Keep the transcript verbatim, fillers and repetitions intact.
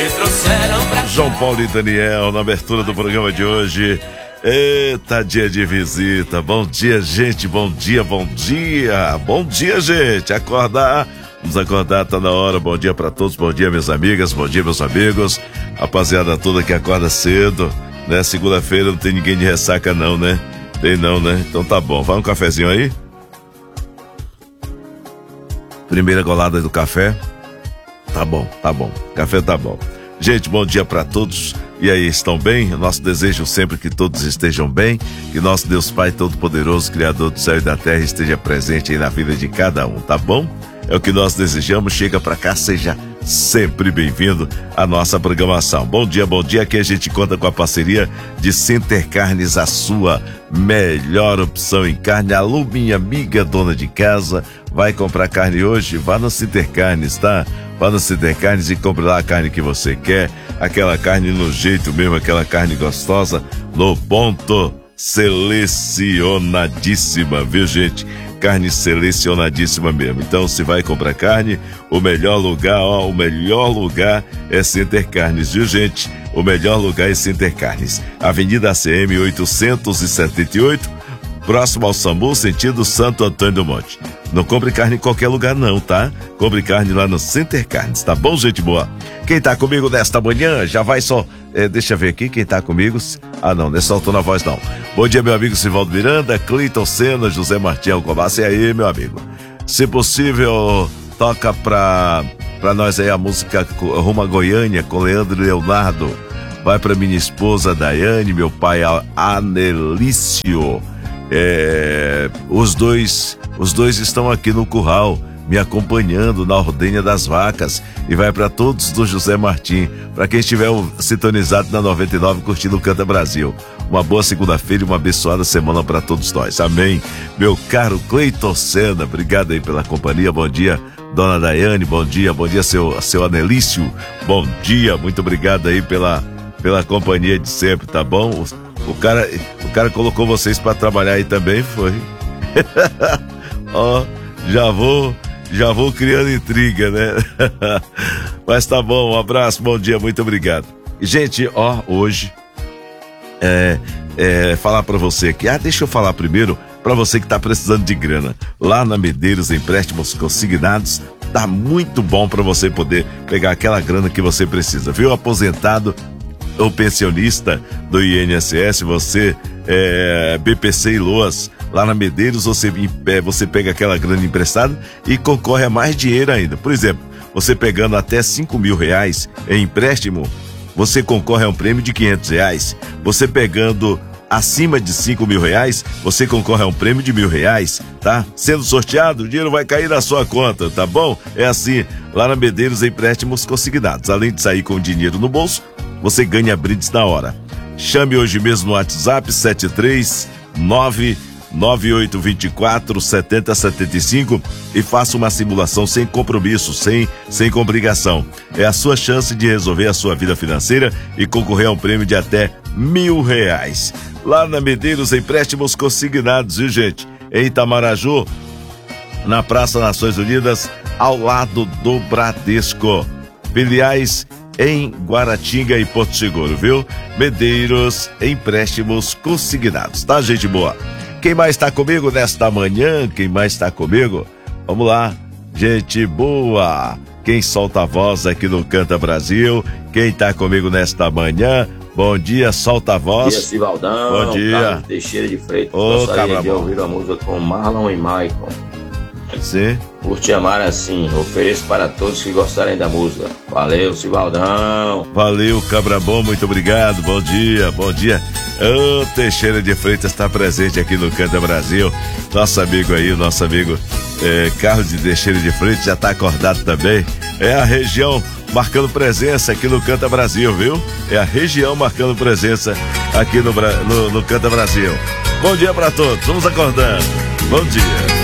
João Paulo e Daniel na abertura do programa de hoje. Eita, dia de visita. Bom dia, gente. Bom dia, bom dia. Bom dia, gente. Acordar. Vamos acordar, tá na hora. Bom dia pra todos. Bom dia, minhas amigas. Bom dia, meus amigos. Rapaziada toda que acorda cedo, né? Segunda-feira não tem ninguém de ressaca não, né? Tem não, né? Então tá bom. Vai um cafezinho aí? Primeira golada do café. Tá bom, tá bom. Café tá bom. Gente, bom dia pra todos. E aí, estão bem? Nosso desejo sempre que todos estejam bem, que nosso Deus Pai Todo-Poderoso, Criador do céu e da terra, esteja presente aí na vida de cada um, tá bom? É o que nós desejamos. Chega pra cá, seja sempre bem-vindo à nossa programação. Bom dia, bom dia. Aqui a gente conta com a parceria de Center Carnes, a sua melhor opção em carne. Alô, minha amiga dona de casa, vai comprar carne hoje? Vá no Center Carnes, tá? Vá no Center Carnes e compre lá a carne que você quer, aquela carne no jeito mesmo, aquela carne gostosa, no ponto, selecionadíssima, viu, gente? Carne selecionadíssima mesmo. Então, se vai comprar carne, o melhor lugar, ó, o melhor lugar é Center Carnes, viu, gente? O melhor lugar é Center Carnes. Avenida A C M oitocentos e setenta e oito, próximo ao SAMU, sentido Santo Antônio do Monte. Não compre carne em qualquer lugar não, tá? Compre carne lá no Center Carnes, tá bom, gente boa? Quem tá comigo nesta manhã, já vai só... É, deixa eu ver aqui quem tá comigo. Ah, não, não é soltou na voz, não. Bom dia, meu amigo Sivaldo Miranda, Cleiton Senna, José Martim Alcobaça. E aí, meu amigo? Se possível, toca pra, pra nós aí a música Rumo a Goiânia, com Leandro e Leonardo. Vai pra minha esposa Daiane, meu pai Anelício. É, os dois os dois estão aqui no curral me acompanhando na ordenha das vacas, e vai para todos do José Martim, para quem estiver sintonizado na noventa e nove curtindo o Canta Brasil. Uma boa segunda-feira e uma abençoada semana para todos nós, amém. Meu caro Cleiton Senna, obrigado aí pela companhia. Bom dia, dona Daiane, bom dia, bom dia seu, seu Anelício, bom dia, muito obrigado aí pela, pela companhia de sempre, tá bom? O, o cara, o cara colocou vocês para trabalhar aí também, foi? Ó, oh, já vou, já vou criando intriga, né? Mas tá bom, um abraço, bom dia, muito obrigado. Gente, ó, hoje, é, é, falar pra você aqui, ah, deixa eu falar primeiro pra você que tá precisando de grana. Lá na Medeiros Empréstimos Consignados, tá muito bom pra você poder pegar aquela grana que você precisa, viu? Aposentado ou pensionista do I N S S, você, é, B P C e Loas, lá na Medeiros você, você pega aquela grana emprestada e concorre a mais dinheiro ainda. Por exemplo, você pegando até cinco mil reais em empréstimo, você concorre a um prêmio de quinhentos reais. Você pegando acima de cinco mil reais, você concorre a um prêmio de mil reais, tá? Sendo sorteado, o dinheiro vai cair na sua conta, tá bom? É assim, lá na Medeiros Empréstimos Consignados. Além de sair com dinheiro no bolso, você ganha brindes na hora. Chame hoje mesmo no WhatsApp sete três nove nove oito dois quatro sete zero sete cinco e faça uma simulação sem compromisso, sem, sem complicação. É a sua chance de resolver a sua vida financeira e concorrer a um prêmio de até mil reais. Lá na Medeiros Empréstimos Consignados, viu, gente? Em Itamaraju, na Praça Nações Unidas, ao lado do Bradesco. Filiais em Guaratinga e Porto Seguro, viu? Medeiros Empréstimos Consignados, tá, gente boa? Quem mais tá comigo nesta manhã? Quem mais tá comigo? Vamos lá, gente boa! Quem solta a voz aqui no Canta Brasil? Quem tá comigo nesta manhã? Bom dia, solta a voz. Bom dia, Sivaldão. Bom dia. Carlos Teixeira de Freitas. Ô, Gostaria de ouvir a música com Marlon e Maicon. Sim. Por te amar assim, ofereço para todos que gostarem da música. Valeu, Sivaldão. Valeu, Cabra Bom, muito obrigado. Bom dia, bom dia. Ô, oh, Teixeira de Freitas está presente aqui no Canta Brasil. Nosso amigo aí, o nosso amigo é, Carlos de Teixeira de Freitas já está acordado também. É a região marcando presença aqui no Canta Brasil, viu? É a região marcando presença aqui no, no, no Canta Brasil. Bom dia para todos, vamos acordando. Bom dia.